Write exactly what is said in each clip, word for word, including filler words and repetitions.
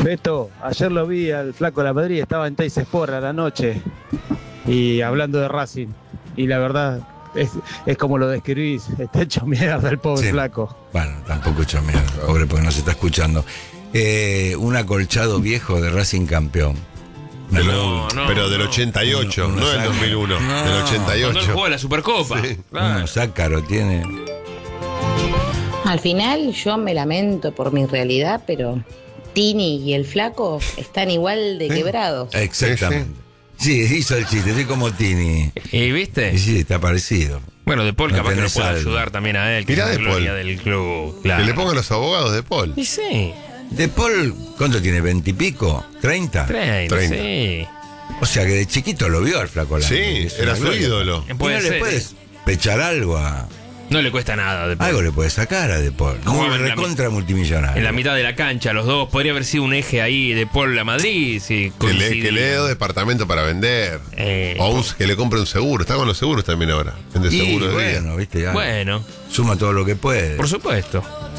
Beto, ayer lo vi al flaco de la Madrid, estaba en Teis Sport a la noche y hablando de Racing. Y la verdad, es, es como lo describís, está hecho mierda el pobre Sí. flaco. Bueno, tampoco hecho mierda, pobre, porque no se está escuchando. Eh, un acolchado viejo de Racing campeón. Del- No, no, pero del no. ochenta y ocho, Uno- uno no del saca. dos mil uno, No. del ochenta y Cuando él ocho. jugó la Supercopa. Sí. Claro. Un zácaro tiene. Al final yo me lamento por mi realidad, pero Tini y el flaco están igual de quebrados. Exactamente. Sí, hizo el chiste, sí, como Tini. ¿Y viste? Y sí, está parecido. Bueno, De Paul No capaz que tenés lo puede algo. ayudar también a él, que Mirá es la De gloria Paul. del club. Que Claro. le pongan los abogados de Paul. Y sí, De Paul, ¿cuánto tiene? ¿Veintipico? ¿Treinta? treinta, treinta. sí. O sea que de chiquito lo vio al flaco Landa. Sí, Es una era su gloria. ídolo. ¿Y Puede no ser, le puedes ¿eh? pechar algo a... No le cuesta nada De Paul. Algo le puede sacar a De Paul. Jugaban Muy en la recontra multimillonario. En la mitad de la cancha, los dos. Podría haber sido un eje ahí de Paul a Madrid. Si Que le, coincidía. que le dé dos departamentos para vender. Eh, o un- que le compre un seguro. Está con los seguros también ahora. Vende Y seguro de vida. bueno, viste, ya. Bueno, Suma todo lo que puede. por supuesto.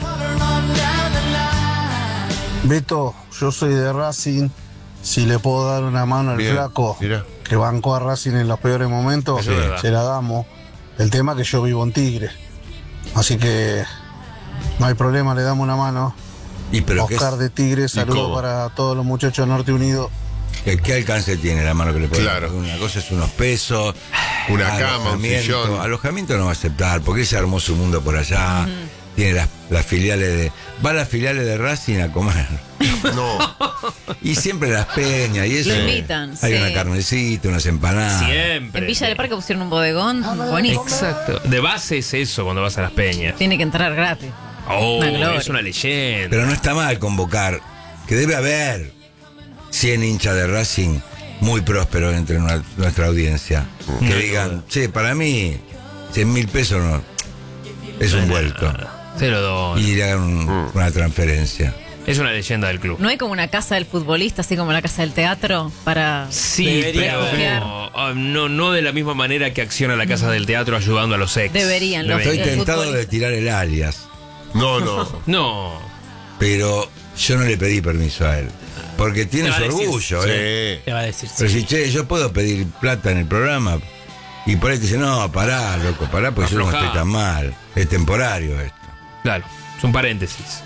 Beto, yo soy de Racing. Si le puedo dar una mano al Bien, flaco mirá. que bancó a Racing en los peores momentos, Eso es verdad. se la damos. El tema es que yo vivo en Tigre. Así que no hay problema, le damos una mano. Y pero ¿qué, Oscar es- de Tigre, cómo? saludos para todos los muchachos de Norte Unido. qué- qué alcance tiene la mano que le puede dar? Claro. Porque una cosa es unos pesos. Una cama, un alojamiento. sillón. Alojamiento no va a aceptar, porque ese armó su mundo por allá. Tiene las, las filiales de... Va a las filiales de Racing a comer. No. Y siempre las peñas y eso. Lo invitan, Hay sí. una carnecita, unas empanadas. Siempre. En Villa del Parque pusieron un bodegón buenísimo. Exacto. De base es eso cuando vas a las peñas. Tiene que entrar gratis. Oh, Una gloria. es una leyenda. Pero no está mal convocar, que debe haber cien hinchas de Racing muy prósperos entre nue- nuestra audiencia. Que No, digan, che, para mí, cien mil pesos no, es un vuelto. Se lo doy. Y le hagan un- una transferencia. Es una leyenda del club. ¿No hay como una casa del futbolista, así como la casa del teatro, para Sí, Debería pero haber. ah, no, no de la misma manera que acciona la Casa del Teatro ayudando a los ex. Deberían, los- Estoy el tentado futbolista. de tirar el alias, No, no. No. pero yo no le pedí permiso a él. Porque tiene Te va su a decir, orgullo, ¿eh? Sí. Te va a decir Pero sí. si, che, yo puedo pedir plata en el programa. Y por ahí te dice, no, pará, loco, pará, porque yo no Aflojá. estoy tan mal. Es temporario esto. Claro, es un paréntesis.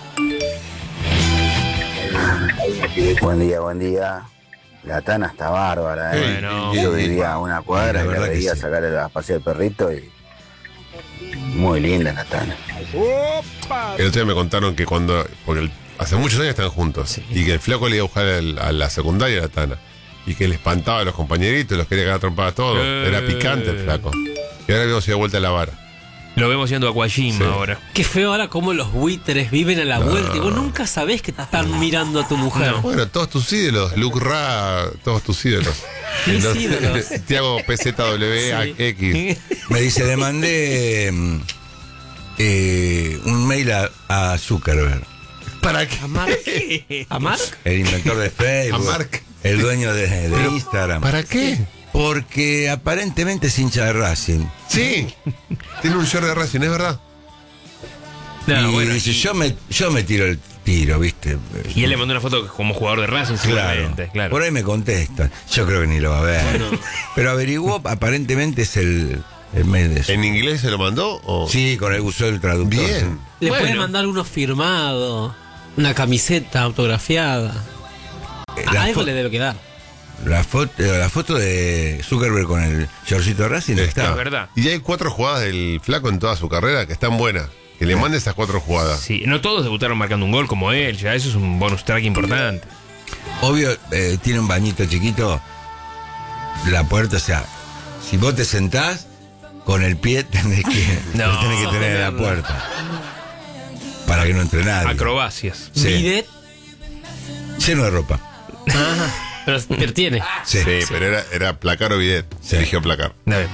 Buen día, buen día. La Tana está bárbara, ¿eh? Bueno. Yo vivía a una cuadra La y la verdad que veía sí. sacarle a pasear el perrito y muy linda la Tana. El otro día me contaron que cuando. Porque el- hace muchos años están juntos. Y que el flaco le iba a buscar al- a la secundaria a la Tana. Y que le espantaba a los compañeritos, los quería cagar trompadas a todos. Eh. Era picante el flaco. Y ahora vemos si da vuelta a la vara. Lo vemos yendo a Aquajima Sí. ahora. Qué feo ahora cómo los buitres viven a la vuelta y vos nunca sabés que te están mirando a tu mujer. Bueno, todos tus ídolos, Luke Ra, todos tus ídolos. Mis Los- ídolos. Tiago P Z W X. Me dice, le mandé mm, eh, un mail a, a Zuckerberg, ¿Para qué? ¿A Mark? ¿A Mark? el inventor de Facebook, A Mark. el dueño de, de Instagram. ¿Para qué? Porque aparentemente es hincha de Racing. Sí. Tiene un short de Racing, ¿es verdad? No, y bueno, dice, y- yo me, yo me tiro el tiro, ¿viste? Y él le mandó una foto como jugador de Racing, Claro. seguramente. Claro. Por ahí me contestan. Yo creo que ni lo va a ver. Pero averiguó, aparentemente es el, el mail de eso. ¿En inglés se lo mandó? O? Sí, con el uso del traductor. Bien. Le Bueno. pueden mandar uno firmado, una camiseta autografiada. Eh, La, Algo fo- le debe quedar. la foto, la foto de Zuckerberg con el shortcito de Racing no Está. está. Es verdad. Y hay cuatro jugadas del flaco en toda su carrera que están buenas. Que le mande esas cuatro jugadas. Sí, no todos debutaron marcando un gol como él, ya eso es un bonus track importante. Obvio, eh, tiene un bañito chiquito. La puerta, o sea, si vos te sentás, con el pie tenés que, No. lo tenés que tener en la puerta. Para que no entre nadie. Acrobacias. Sí. Bidet. Lleno de ropa. Ajá. Pero, pero tiene. Sí, Sí, pero era, era placar o bidet. Se eligió placar. A ver.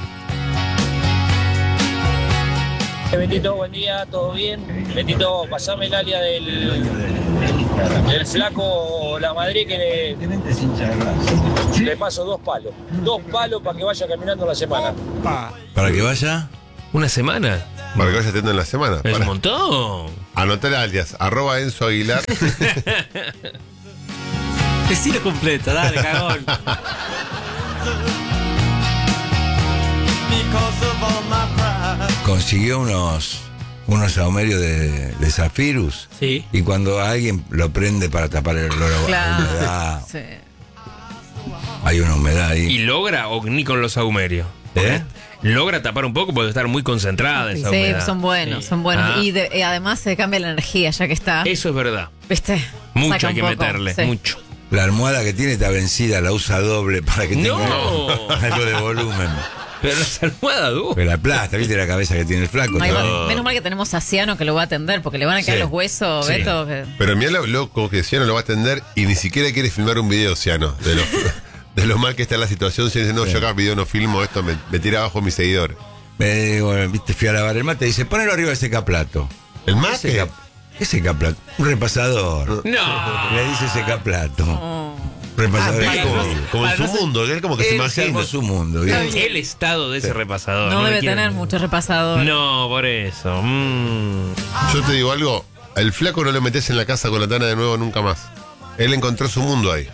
Betito, buen día, ¿todo bien? Betito, pasame el alia del, del flaco La Madrid que le, le paso dos palos. Dos palos para que vaya caminando la semana. Para que vaya. ¿Una semana? Para que vaya atento en la semana. Es Para. un montón. Anotar alias, arroba Enzo Aguilar. Decilo completo, dale, cagón. Consiguió unos, unos saumerios de, de Zafirus. Sí. Y cuando alguien lo prende para tapar el olor a Claro. humedad, Sí. hay una humedad ahí. ¿Y logra o ni con los saumerios? ¿Eh? Logra tapar un poco porque estar muy concentrada esa Sí, humedad. son buenos, Sí. son buenos. Ah. Y, de- y además se cambia la energía ya que está. Eso es verdad. ¿Viste? Mucho Saca hay que un poco, meterle, sí. mucho. La almohada que tiene está vencida, la usa doble para que No. tenga algo de volumen. Pero las almohadas, uh. Pero la plasta, ¿viste la cabeza que tiene el flaco? Ay, Todo. bueno, menos mal que tenemos a Ciano que lo va a atender porque le van a caer Sí. los huesos, Sí. Beto. que- Pero mira lo loco que Ciano lo va a atender y ni siquiera quiere filmar un video, Ciano, de lo, de lo mal que está la situación. Si dice, no, yo acá video no filmo esto, me, me tira abajo mi seguidor. Me digo, viste, fui a lavar el mate y dice, ponelo arriba de ese caplato. ¿El ¿Qué mate? seca- ¿Qué secaplato? Un repasador. No. Le dice secaplato. Repasador. Es como, como en para su no ser- mundo, él como que se Él imagina. armó su mundo. ¿viste? El estado de ese repasador. No le debe quiero- tener mucho repasador. No, por eso. Mm. Yo te digo algo, al flaco no lo metes en la casa con la Tana de nuevo nunca más. Él encontró su mundo ahí.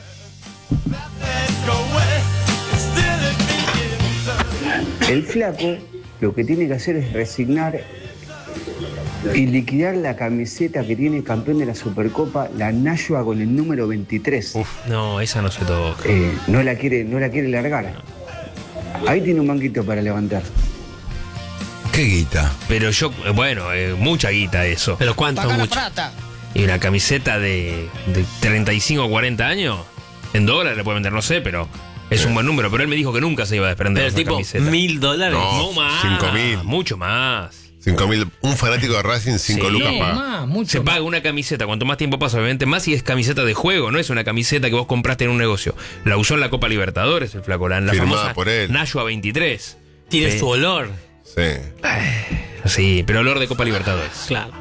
El flaco lo que tiene que hacer es resignar y liquidar la camiseta que tiene campeón de la Supercopa, la Nashua con el número veintitrés. No, esa no se toca. Eh, no la quiere, no la quiere largar. Ahí tiene un banquito para levantar. ¿Qué guita? Pero yo, eh, bueno, eh, mucha guita eso. Pero cuánto mucho. Y una camiseta de, de treinta y cinco o cuarenta años, en dólares le puede vender, no sé, pero es un buen número. Pero él me dijo que nunca se iba a desprender Pero de esa tipo, camiseta. mil dólares. No. No más. cinco mil. Mucho más. Cinco mil, un fanático de Racing, cinco Sí. lucas No, paga. Se paga una camiseta, cuanto más tiempo pasa, obviamente más, y es camiseta de juego, no es una camiseta que vos compraste en un negocio. La usó en la Copa Libertadores, el flaco, la, la Firmada famosa por él. Nashua veintitrés. Tiene Sí. su olor. Sí. Sí, pero olor de Copa Libertadores. Claro.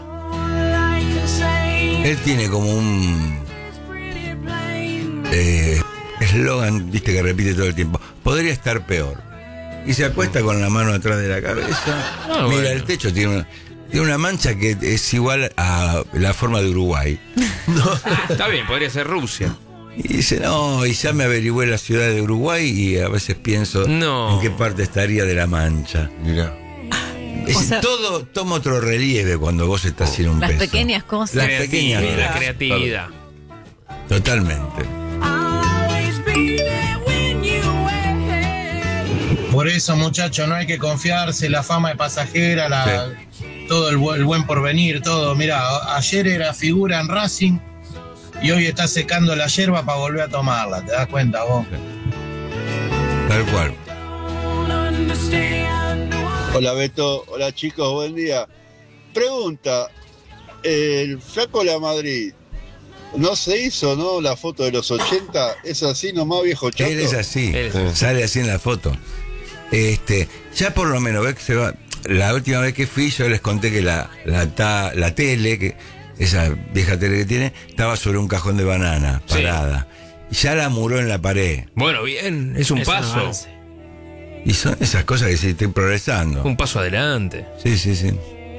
Él tiene como un eh, eslogan, viste, que repite todo el tiempo. Podría estar peor. Y se acuesta con la mano atrás de la cabeza. Ah, Mira, bueno. el techo tiene una, tiene una mancha que es igual a la forma de Uruguay. Está bien, podría ser Rusia. Y dice, no, y ya me averigüé la ciudad de Uruguay y a veces pienso No. en qué parte estaría de la mancha. Mira. Es, O sea- todo toma otro relieve cuando vos estás sin un Las peso. pequeñas cosas. Las pequeñas Creatividad, cosas. creatividad. Totalmente. Por eso, muchachos, no hay que confiarse, la fama es pasajera, la, todo el, bu- el buen porvenir, todo. Mirá, a- ayer era figura en Racing y hoy está secando la yerba para volver a tomarla, ¿te das cuenta vos? Tal cual. Hola Beto, hola chicos, buen día. Pregunta, el Flaco La Madrid, ¿no se hizo, no, la foto de los ochenta? ¿Es así nomás, viejo chato? Él es así, Él es así. sale así en la foto. Este, ya por lo menos, ves que se va. La última vez que fui, yo les conté que la, la, ta- la tele, que esa vieja tele que tiene, estaba sobre un cajón de banana, Sí. parada. Y ya la muró en la pared. Bueno, bien, es un Es un paso. avance. Y son esas cosas que sí estoy progresando. Un paso adelante. Sí, sí, sí.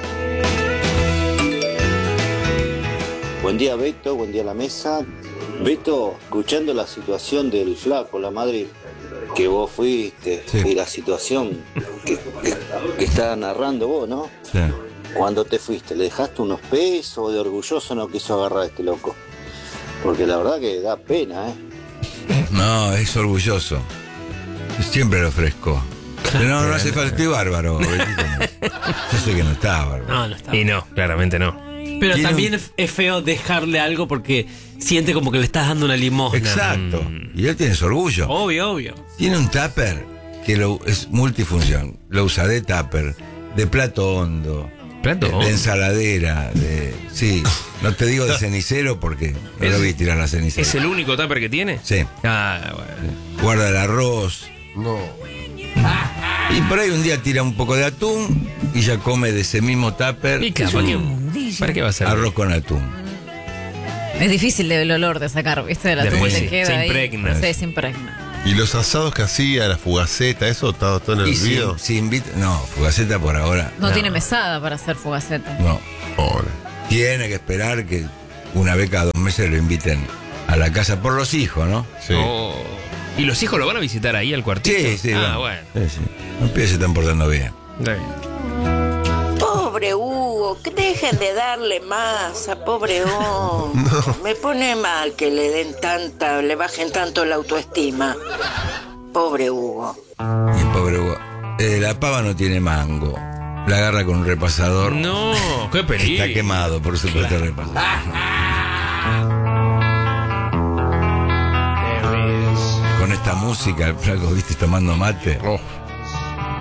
Buen día Beto, buen día a la mesa. Beto, escuchando la situación del Flaco, La Madrid, que vos fuiste, Sí. y la situación que, que, que está narrando vos, ¿no? sí. Cuando te fuiste, ¿le dejaste unos pesos o de orgulloso no quiso agarrar a este loco? Porque la verdad que da pena, ¿eh? No, es orgulloso. Siempre lo ofrezco. Pero no, no hace falta, estoy bárbaro. Betito. Yo sé que no está bárbaro. No, no está. Y no, claramente no. Pero Tiene también un- es feo dejarle algo porque siente como que le estás dando una limosna. Exacto. Y él tiene su orgullo. Obvio, obvio. Tiene un tupper que lo, es multifunción. Lo usa de tupper, de plato hondo, Plato de, hondo. de ensaladera, de. Sí, no te digo de cenicero porque no lo vi tirar la cenicera. ¿Es el único tupper que tiene? Sí. Ah, bueno. Guarda el arroz. No. Y por ahí un día tira un poco de atún y ya come de ese mismo tupper. ¿Y qué? ¿Para qué, ¿para qué va a ser? Arroz con atún. Es difícil el olor de sacar, ¿viste? De la Después tumba sí, te queda se ahí. impregna. Sí, se impregna. ¿Y los asados que hacía, la fugaceta, eso estaba todo en el Y si, olvido? si invita. No, fugaceta por ahora. No, tiene mesada para hacer fugaceta. No. Pobre. Tiene que esperar que una vez cada dos meses lo inviten a la casa por los hijos, ¿no? Sí. Oh. ¿Y los hijos lo van a visitar ahí al cuartito? Sí, sí. Ah, bueno. bueno. Sí, sí. Los pibes se están portando bien. Pobre Hugo, que dejen de darle más a pobre Hugo. No. Me pone mal que le den tanta, le bajen tanto la autoestima. Pobre Hugo. Y pobre Hugo. Eh, la pava no tiene mango. La agarra con un repasador. No, qué Que peligro. está quemado, por supuesto, el repasador. Con esta música, el flaco, viste, tomando mate. Oh.